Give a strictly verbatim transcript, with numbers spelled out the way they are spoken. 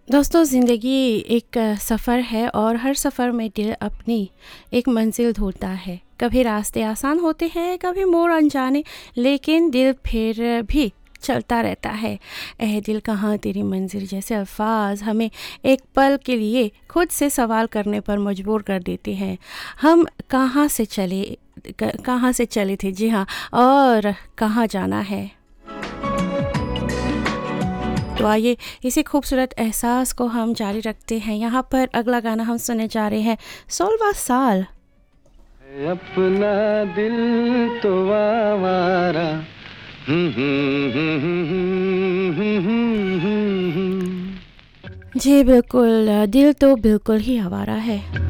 दोस्तों ज़िंदगी एक सफ़र है और हर सफ़र में दिल अपनी एक मंजिल ढूंढता है। कभी रास्ते आसान होते हैं, कभी मोड़ अनजाने, लेकिन दिल फिर भी चलता रहता है। एह दिल कहाँ तेरी मंजिल जैसे अल्फाज हमें एक पल के लिए खुद से सवाल करने पर मजबूर कर देते हैं। हम कहाँ से चले क- कहाँ से चले थे, जी हाँ, और कहाँ जाना है। तो आइए इसी खूबसूरत एहसास को हम जारी रखते हैं। यहाँ पर अगला गाना हम सुनने जा रहे हैं, सोलवा साल। है अपना दिल तो आवारा। हम्म, हम्म, हम्म, हम्म, हम्म, हम्म, हम्म। जी बिल्कुल, दिल तो बिल्कुल ही आवारा है।